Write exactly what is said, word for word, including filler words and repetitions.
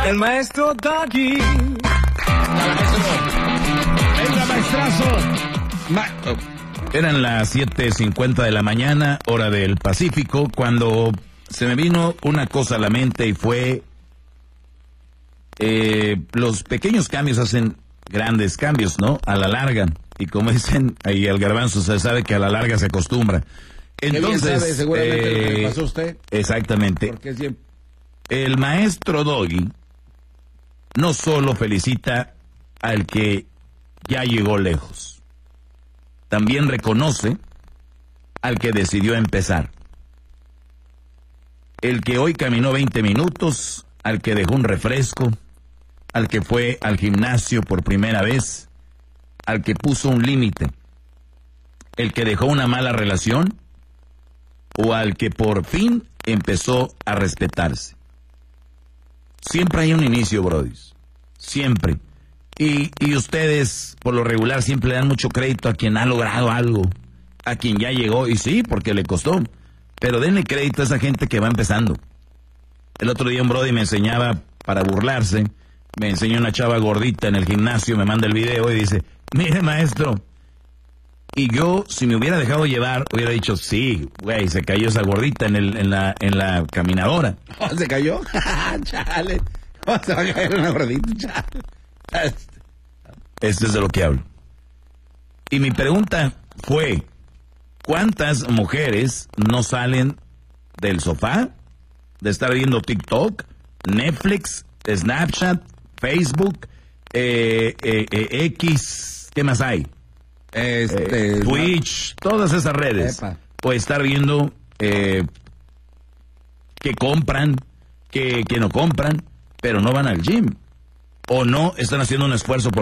El maestro Doggy. Venga, maestrazo. Ma- oh. Eran las siete cincuenta de la mañana, hora del Pacífico, cuando se me vino una cosa a la mente y fue... Eh, los pequeños cambios hacen grandes cambios, ¿no? A la larga. Y como dicen ahí el garbanzo, se sabe que a la larga se acostumbra. Entonces, Qué bien sabe seguramente eh, lo que le pasó a usted. Exactamente. Porque es bien... El maestro Doggy no solo felicita al que ya llegó lejos, también reconoce al que decidió empezar. El que hoy caminó veinte minutos, al que dejó un refresco, al que fue al gimnasio por primera vez, al que puso un límite, el que dejó una mala relación o al que por fin empezó a respetarse. Siempre hay un inicio, brodis. Siempre. Y, y ustedes, por lo regular, siempre le dan mucho crédito a quien ha logrado algo, a quien ya llegó, y sí, porque le costó. Pero denle crédito a esa gente que va empezando. El otro día un brody me enseñaba, para burlarse, me enseñó una chava gordita en el gimnasio, me manda el video y dice, mire maestro, y yo, si me hubiera dejado llevar, hubiera dicho, sí, güey, se cayó esa gordita en, el, en, la, en la caminadora. Oh, ¿se cayó? Chale. ¿Cómo se va a caer una gordita? Chale. Esto es de lo que hablo. Y mi pregunta fue, ¿cuántas mujeres no salen del sofá, de estar viendo TikTok, Netflix, Snapchat, Facebook, eh, eh, eh, X, ¿qué más hay? Este, Eh, Twitch, todas esas redes. Epa. O estar viendo eh, que compran, que, que no compran, pero no van al gym. O no están haciendo un esfuerzo por